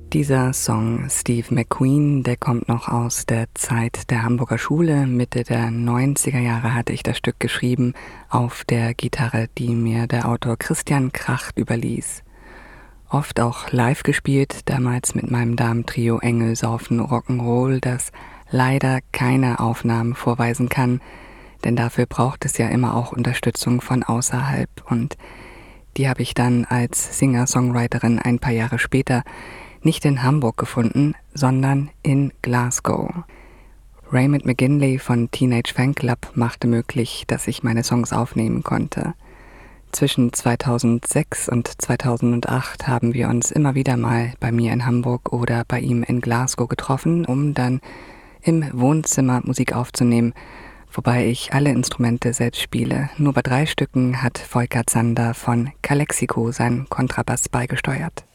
Dieser Song Steve McQueen, der kommt noch aus der Zeit der Hamburger Schule. Mitte der 90er Jahre hatte ich das Stück geschrieben auf der Gitarre, die mir der Autor Christian Kracht überließ. Oft auch live gespielt, damals mit meinem Damentrio Engel saufen Rock'n'Roll, das leider keine Aufnahmen vorweisen kann, denn dafür braucht es ja immer auch Unterstützung von außerhalb, und die habe ich dann als Singer-Songwriterin ein paar Jahre später nicht in Hamburg gefunden, sondern in Glasgow. Raymond McGinley von Teenage Fanclub machte möglich, dass ich meine Songs aufnehmen konnte. Zwischen 2006 und 2008 haben wir uns immer wieder mal bei mir in Hamburg oder bei ihm in Glasgow getroffen, um dann im Wohnzimmer Musik aufzunehmen, wobei ich alle Instrumente selbst spiele. Nur bei 3 Stücken hat Volker Zander von Calexico seinen Kontrabass beigesteuert.